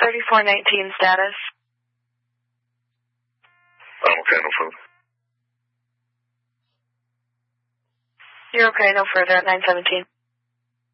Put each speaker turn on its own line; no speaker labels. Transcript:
3419 status.
I'm okay, no further.
You're okay, no further at 917.